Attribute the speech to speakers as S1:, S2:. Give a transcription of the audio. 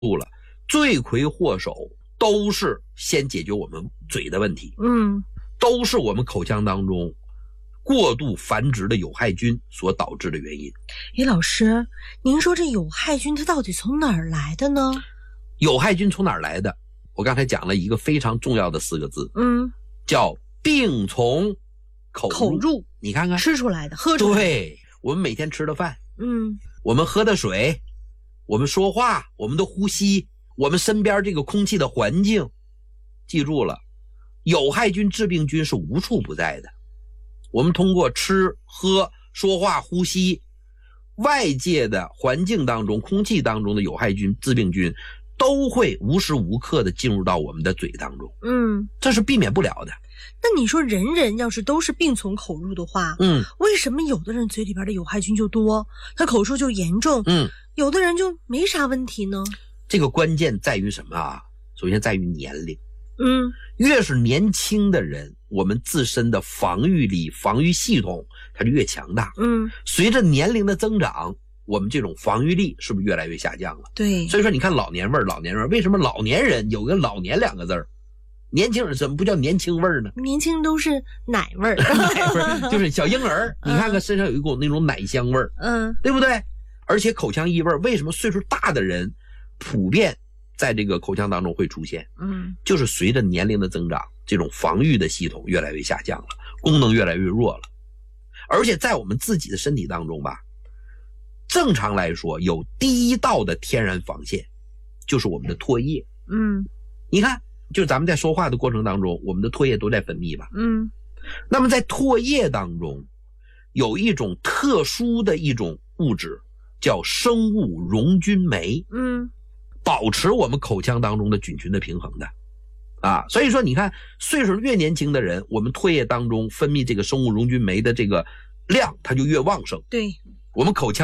S1: 住了，罪魁祸首都是先解决我们嘴的问题，都是我们口腔当中过度繁殖的有害菌所导致的原因。
S2: 老师，您说这有害菌它到底从哪儿来的呢？
S1: 有害菌从哪儿来的？我刚才讲了一个非常重要的4个字，叫病从口入。你看看，
S2: 吃出来的，喝出来的。
S1: 对，我们每天吃的饭，我们喝的水，我们说话，我们的呼吸，我们身边这个空气的环境，记住了，有害菌、致病菌是无处不在的。我们通过吃、喝、说话、呼吸，外界的环境当中、空气当中的有害菌、致病菌都会无时无刻的进入到我们的嘴当中，这是避免不了的。
S2: 那你说人人要是都是病从口入的话，为什么有的人嘴里边的有害菌就多，他口臭就严重，有的人就没啥问题呢？
S1: 这个关键在于什么啊？首先在于年龄，越是年轻的人，我们自身的防御力、防御系统它就越强大，随着年龄的增长，我们这种防御力是不是越来越下降了？
S2: 对，
S1: 所以说你看老年味儿，为什么老年人有个老年2个字儿？年轻人怎么不叫年轻味儿呢？
S2: 年轻人都是奶味儿，
S1: 奶味儿就是小婴儿，你看看身上有一股那种奶香味儿，对不对？而且口腔异味为什么岁数大的人普遍在这个口腔当中会出现？就是随着年龄的增长，这种防御的系统越来越下降了，功能越来越弱了。而且在我们自己的身体当中吧，正常来说有第一道的天然防线，就是我们的唾液。你看，就咱们在说话的过程当中，我们的唾液都在分泌吧。那么在唾液当中有一种特殊的一种物质叫生物溶菌酶，保持我们口腔当中的菌群的平衡的啊。所以说你看，岁数越年轻的人，我们唾液当中分泌这个生物溶菌酶的这个量它就越旺盛。
S2: 对，
S1: 我们口腔